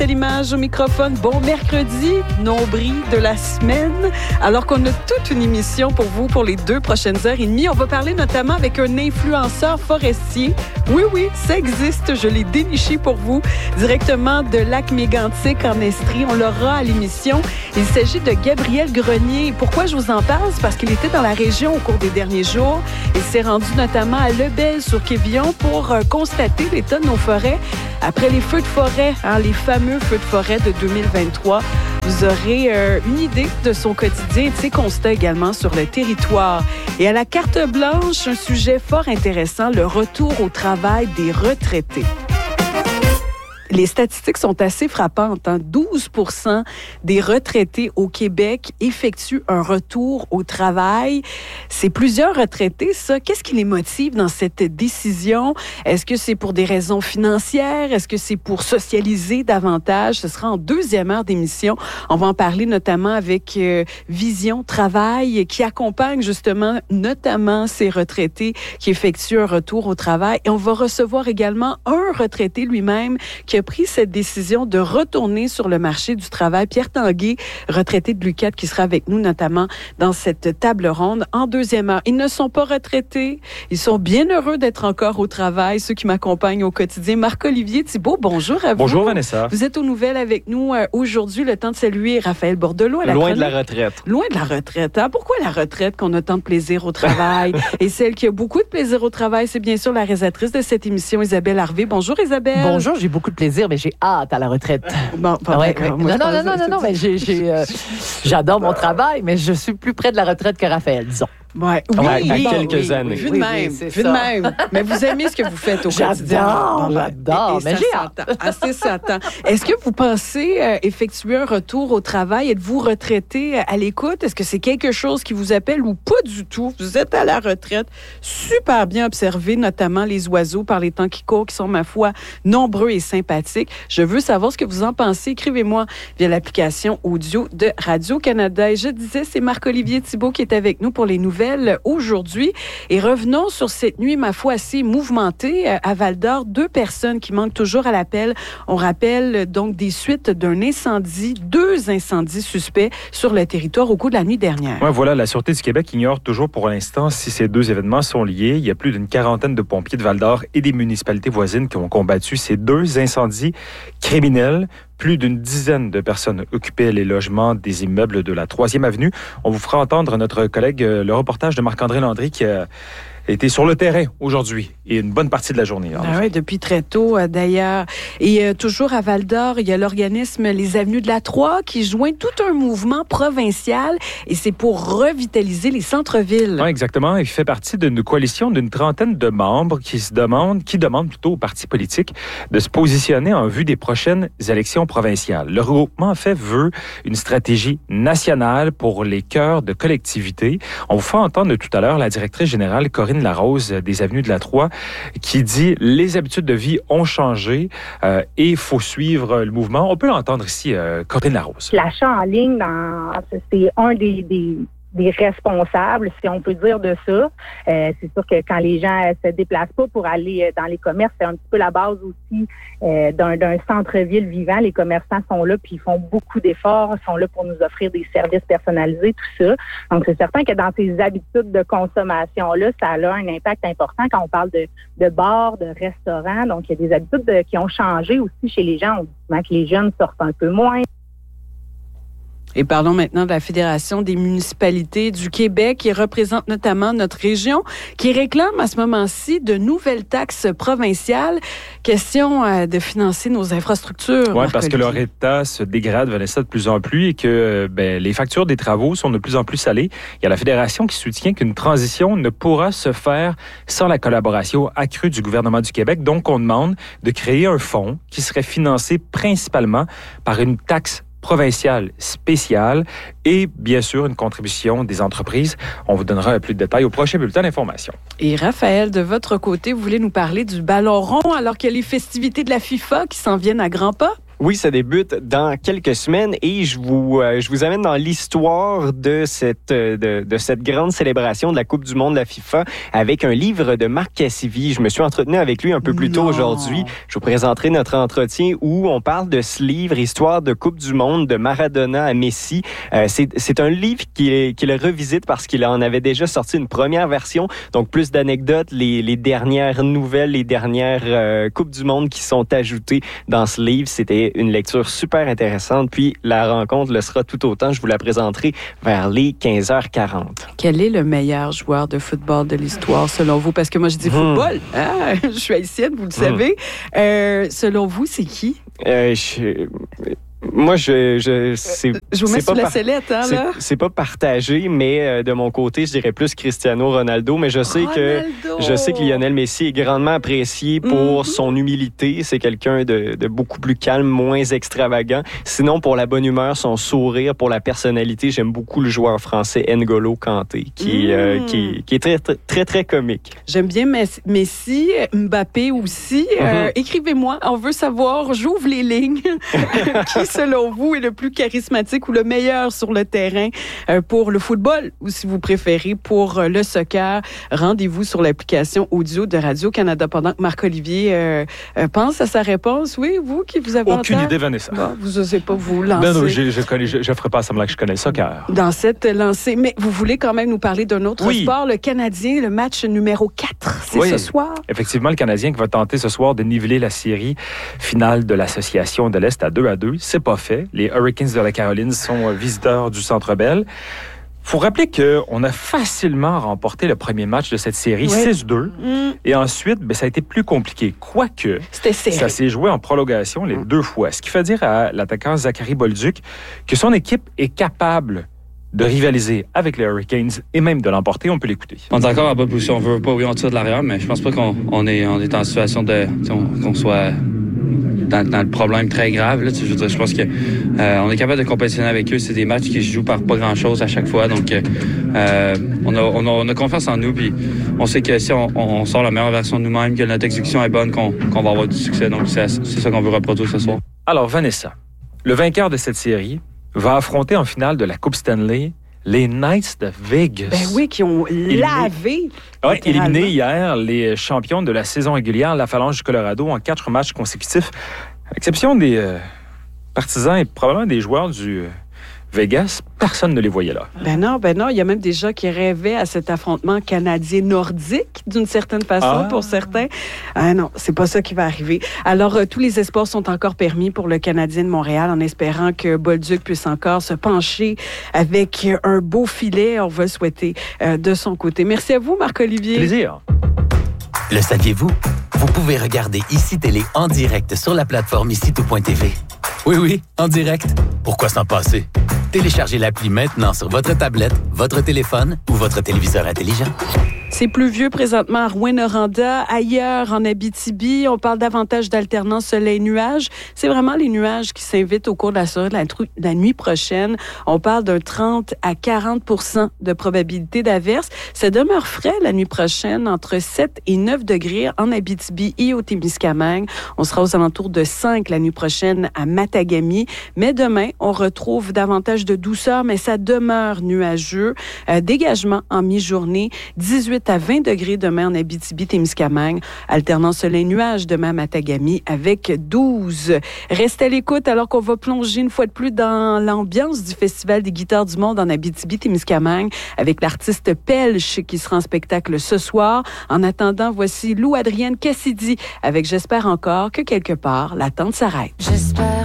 L'image au microphone. Bon mercredi, nombril de la semaine. Alors qu'on a toute une émission pour vous pour les 2 prochaines heures et demie. On va parler notamment avec un influenceur forestier. Oui, ça existe. Je l'ai déniché pour vous directement de Lac-Mégantic en Estrie. On l'aura à l'émission. Il s'agit de Gabriel Grenier. Pourquoi je vous en parle? C'est parce qu'il était dans la région au cours des derniers jours. Il s'est rendu notamment à Lebel sur Quévillon pour constater l'état de nos forêts après les feux de forêt, les fameux feux de forêt de 2023. Vous aurez une idée de son quotidien et de ses constats également sur le territoire. Et à la carte blanche, un sujet fort intéressant, le retour au travail des retraités. Les statistiques sont assez frappantes. 12% des retraités au Québec effectuent un retour au travail. C'est plusieurs retraités, ça. Qu'est-ce qui les motive dans cette décision? Est-ce que c'est pour des raisons financières? Est-ce que c'est pour socialiser davantage? Ce sera en 2e heure d'émission. On va en parler notamment avec Vision Travail qui accompagne justement notamment ces retraités qui effectuent un retour au travail. Et on va recevoir également un retraité lui-même qui a pris cette décision de retourner sur le marché du travail. Pierre Tanguay, retraité de l'UQAT, qui sera avec nous notamment dans cette table ronde en 2e heure. Ils ne sont pas retraités. Ils sont bien heureux d'être encore au travail, ceux qui m'accompagnent au quotidien. Marc-Olivier Thibault, bonjour à vous. Bonjour Vanessa. Vous êtes aux nouvelles avec nous aujourd'hui. Le temps de saluer Raphaël Bordelot. Loin de la retraite. Loin de la retraite. Pourquoi la retraite qu'on a tant de plaisir au travail? Et celle qui a beaucoup de plaisir au travail, c'est bien sûr la réalisatrice de cette émission, Isabelle Harvey. Bonjour Isabelle. Bonjour, j'ai beaucoup de plaisir, mais j'ai hâte à la retraite. Bon, Non, mais j'adore mon travail, mais je suis plus près de la retraite que Raphaël, disons. Ouais, oui, quelques années. Vu de même. Mais vous aimez ce que vous faites au quotidien. J'adore, mais j'ai hâte. Assez s'attend. Est-ce que vous pensez effectuer un retour au travail? Êtes-vous retraité à l'écoute? Est-ce que c'est quelque chose qui vous appelle ou pas du tout? Vous êtes à la retraite, super bien observé, notamment les oiseaux par les temps qui courent, qui sont, ma foi, nombreux et sympathiques. Je veux savoir ce que vous en pensez. Écrivez-moi via l'application audio de Radio-Canada. Et je disais, c'est Marc-Olivier Thibault qui est avec nous pour les nouvelles aujourd'hui. Et revenons sur cette nuit, ma foi, assez mouvementée à Val-d'Or. 2 personnes qui manquent toujours à l'appel. On rappelle donc des suites d'un incendie, 2 incendies suspects sur le territoire au cours de la nuit dernière. Ouais, voilà, la Sûreté du Québec ignore toujours pour l'instant si ces 2 événements sont liés. Il y a plus d'une 40aine de pompiers de Val-d'Or et des municipalités voisines qui ont combattu ces 2 incendies criminels. Plus d'une dizaine de personnes occupaient les logements des immeubles de la 3e avenue. On vous fera entendre notre collègue, le reportage de Marc-André Landry qui a été sur le terrain aujourd'hui et une bonne partie de la journée. Oui, depuis très tôt d'ailleurs. Et toujours à Val-d'Or, il y a l'organisme Les Avenues de la Troie qui joint tout un mouvement provincial et c'est pour revitaliser les centres-villes. Oui, exactement. Il fait partie d'une coalition d'une 30aine de membres qui demandent plutôt aux partis politiques de se positionner en vue des prochaines élections provinciales. Le regroupement, en fait, veut une stratégie nationale pour les cœurs de collectivités. On vous fera entendre tout à l'heure la directrice générale Corinne Larose des Avenues de la Troie qui dit les habitudes de vie ont changé et il faut suivre le mouvement. On peut l'entendre ici, Corinne Larose. L'achat en ligne, c'est un des responsables, si on peut dire de ça. C'est sûr que quand les gens se déplacent pas pour aller dans les commerces, c'est un petit peu la base aussi d'un centre-ville vivant. Les commerçants sont là puis ils font beaucoup d'efforts, sont là pour nous offrir des services personnalisés, tout ça. Donc, c'est certain que dans ces habitudes de consommation-là, ça a un impact important quand on parle de bars, de restaurants. Donc, il y a des habitudes qui ont changé aussi chez les gens. On dit souvent que les jeunes sortent un peu moins. Et parlons maintenant de la Fédération des municipalités du Québec qui représente notamment notre région, qui réclame à ce moment-ci de nouvelles taxes provinciales. Question de financer nos infrastructures. Oui, parce que leur état se dégrade, Vanessa, de plus en plus et que les factures des travaux sont de plus en plus salées. Il y a la Fédération qui soutient qu'une transition ne pourra se faire sans la collaboration accrue du gouvernement du Québec. Donc, on demande de créer un fonds qui serait financé principalement par une taxe provinciale spéciale et, bien sûr, une contribution des entreprises. On vous donnera plus de détails au prochain bulletin d'information. Et Raphaël, de votre côté, vous voulez nous parler du ballon rond alors qu'il y a les festivités de la FIFA qui s'en viennent à grands pas? Oui, ça débute dans quelques semaines et je vous amène dans l'histoire de cette grande célébration de la Coupe du monde de la FIFA avec un livre de Marc Cassivi. Je me suis entretenu avec lui un peu plus tôt aujourd'hui. Je vous présenterai notre entretien où on parle de ce livre, Histoire de Coupe du monde, de Maradona à Messi. C'est un livre qu'il revisite parce qu'il en avait déjà sorti une première version, donc plus d'anecdotes, les dernières nouvelles, les dernières Coupes du monde qui sont ajoutées dans ce livre. C'était une lecture super intéressante, puis la rencontre le sera tout autant. Je vous la présenterai vers les 15h40. Quel est le meilleur joueur de football de l'histoire, selon vous? Parce que moi, je dis football. Ah, je suis haïtienne, vous le savez. Selon vous, c'est qui? Moi, je vous mets sur la sellette, hein, là? C'est pas partagé, mais de mon côté, je dirais plus Cristiano Ronaldo, mais je sais que Lionel Messi est grandement apprécié pour son humilité. C'est quelqu'un de beaucoup plus calme, moins extravagant. Sinon, pour la bonne humeur, son sourire, pour la personnalité, j'aime beaucoup le joueur français N'Golo Kanté, qui est très, très, très comique. J'aime bien Messi, Mbappé aussi. Écrivez-moi, on veut savoir, j'ouvre les lignes. Qui, selon vous, est le plus charismatique ou le meilleur sur le terrain pour le football ou, si vous préférez, pour le soccer? Rendez-vous sur l'application audio de Radio-Canada pendant que Marc-Olivier pense à sa réponse. Oui, vous qui vous avez aucune idée, Vanessa. Bon, vous n'osez pas vous lancer. Non, je ferai pas semblant que je connais le soccer. Dans cette lancée. Mais vous voulez quand même nous parler d'un autre sport, le Canadien, le match numéro 4. C'est ce soir? Effectivement, le Canadien qui va tenter ce soir de niveler la série finale de l'Association de l'Est à 2-2. C'est pas fait. Les Hurricanes de la Caroline sont visiteurs du Centre Bell. Faut rappeler qu'on a facilement remporté le premier match de cette série, 6-2. Et ensuite, ça a été plus compliqué. Quoique, ça s'est joué en prolongation les 2 fois. Ce qui fait dire à l'attaquant Zachary Bolduc que son équipe est capable de rivaliser avec les Hurricanes et même de l'emporter. On peut l'écouter. On est encore en bonne position. On veut pas, on tire de l'arrière, mais je pense pas qu'on est en situation qu'on soit dans le problème très grave. Là, je pense que on est capable de compétitionner avec eux. C'est des matchs qui se jouent par pas grand-chose à chaque fois. Donc, on a confiance en nous. Puis on sait que si on sort la meilleure version de nous-mêmes, que notre exécution est bonne, qu'on va avoir du succès. Donc, c'est ça qu'on veut reproduire ce soir. Alors, Vanessa, le vainqueur de cette série va affronter en finale de la Coupe Stanley les Knights de Vegas. Ben oui, qui ont lavé. Oui, éliminé hier les champions de la saison régulière, la Phalange du Colorado, en 4 matchs consécutifs. À l'exception des partisans et probablement des joueurs du Vegas, personne ne les voyait là. Ben non. Il y a même des gens qui rêvaient à cet affrontement canadien-nordique, d'une certaine façon, pour certains. Ah non, c'est pas ça qui va arriver. Alors, tous les espoirs sont encore permis pour le Canadien de Montréal, en espérant que Bolduc puisse encore se pencher avec un beau filet. On va le souhaiter de son côté. Merci à vous, Marc-Olivier. Plaisir. Le saviez-vous? Vous pouvez regarder ICI Télé en direct sur la plateforme ICI.tv. Oui, en direct. Pourquoi s'en passer? Téléchargez l'appli maintenant sur votre tablette, votre téléphone ou votre téléviseur intelligent. C'est pluvieux présentement à Rouyn-Noranda. Ailleurs, en Abitibi, on parle davantage d'alternance soleil-nuage. C'est vraiment les nuages qui s'invitent au cours de la soirée de la nuit prochaine. On parle d'un 30 à 40 % de probabilité d'averse. Ça demeure frais la nuit prochaine, entre 7 et 9 degrés en Abitibi et au Témiscamingue. On sera aux alentours de 5 la nuit prochaine à Matagami. Mais demain, on retrouve davantage de douceur, mais ça demeure nuageux. Dégagement en mi-journée, 18 à 20 degrés demain en Abitibi-Témiscamingue. Alternance soleil-nuage demain à Matagami avec 12. Restez à l'écoute alors qu'on va plonger une fois de plus dans l'ambiance du Festival des guitares du monde en Abitibi-Témiscamingue avec l'artiste Pelch qui sera en spectacle ce soir. En attendant, voici Lou Adrienne Cassidy avec J'espère encore que quelque part l'attente s'arrête. J'espère